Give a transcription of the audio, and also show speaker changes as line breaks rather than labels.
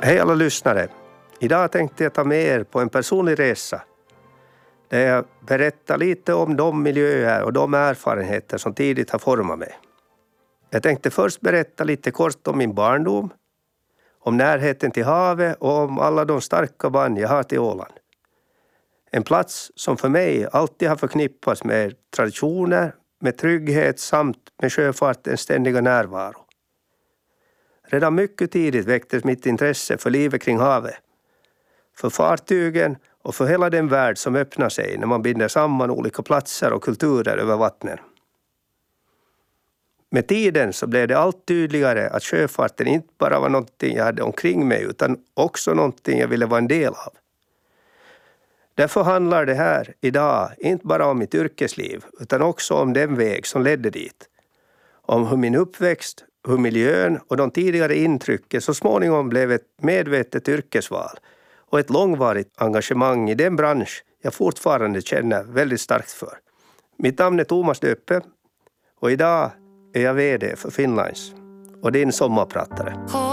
Hej alla lyssnare. Idag tänkte jag ta med er på en personlig resa där jag berättar lite om de miljöer och de erfarenheter som tidigt har format mig. Jag tänkte först berätta lite kort om min barndom, om närheten till havet och om alla de starka band jag har till Åland. En plats som för mig alltid har förknippats med traditioner, med trygghet samt med sjöfartens ständiga närvaro. Redan mycket tidigt väcktes mitt intresse för livet kring havet, för fartygen och för hela den värld som öppnar sig när man binder samman olika platser och kulturer över vattnen. Med tiden så blev det allt tydligare att sjöfarten inte bara var någonting jag hade omkring mig utan också någonting jag ville vara en del av. Därför handlar det här idag inte bara om mitt yrkesliv utan också om den väg som ledde dit. Om hur min uppväxt, hur miljön och de tidigare intrycken så småningom blev ett medvetet yrkesval och ett långvarigt engagemang i den bransch jag fortfarande känner väldigt starkt för. Mitt namn är Thomas Döppe och idag är jag vd för Finnlines och din sommarpratare.